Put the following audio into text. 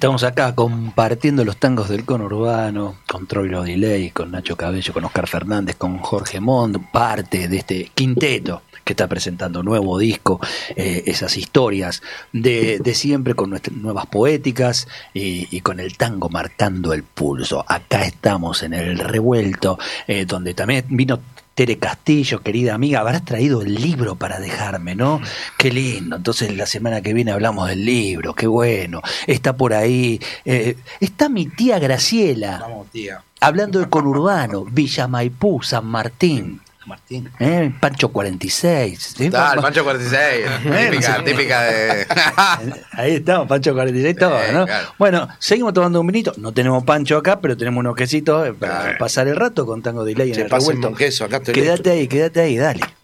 Estamos acá compartiendo los tangos del conurbano, con Troilo Delay, con Nacho Cabello, con Oscar Fernández, con Jorge Mond, parte de este quinteto que está presentando nuevo disco, esas historias de siempre, con nuestras nuevas poéticas y con el tango marcando el pulso. Acá estamos en el revuelto, donde también vino Tere Castillo, querida amiga. Habrás traído el libro para dejarme, ¿no? Qué lindo. Entonces la semana que viene hablamos del libro, qué bueno. Está por ahí, está mi tía Graciela. Vamos, tía. Hablando de conurbano, Villa Maipú, San Martín. Martín. Pancho 46. ¿Sí? Está, el Pancho 46. típica de. Ahí estamos, Pancho 46, todo, ¿no? Claro. Bueno, seguimos tomando un vinito. No tenemos pancho acá, pero tenemos unos quesitos para pasar el rato con Tango Delay en el Pasen revuelto. un queso, acá estoy Quédate ahí, dale.